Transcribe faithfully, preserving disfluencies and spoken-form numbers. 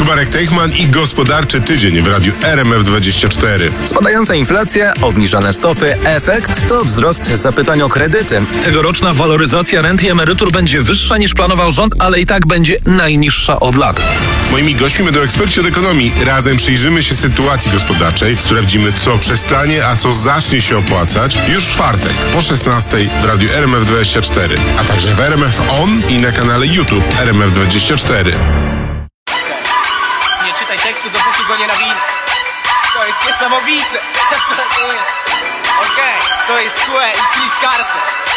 Marek Teichman i gospodarczy tydzień w radiu R M F dwadzieścia cztery. Spadająca inflacja, obniżane stopy, efekt to wzrost zapytań o kredyty. Tegoroczna waloryzacja rent i emerytur będzie wyższa niż planował rząd, ale i tak będzie najniższa od lat. Moimi gośćmi będą eksperci od ekonomii. Razem przyjrzymy się sytuacji gospodarczej, sprawdzimy, co przestanie, a co zacznie się opłacać już w czwartek po szesnastej w radiu R M F dwadzieścia cztery, a także w R M F On i na kanale YouTube R M F dwadzieścia cztery. Nie czytaj tekstu, dopóki go nie nawinę. To jest niesamowite. Okej, okay, to jest Tue i Chris Carson.